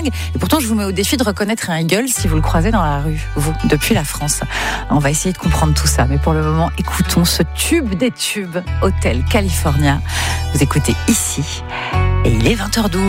Dingue. Et pourtant, je vous mets au défi de reconnaître un Eagle si vous le croisez dans la rue, vous, depuis la France. On va essayer de comprendre tout ça. Mais pour le moment, écoutons ce tube des tubes, Hotel California. Vous écoutez ici. Et il est 20h12.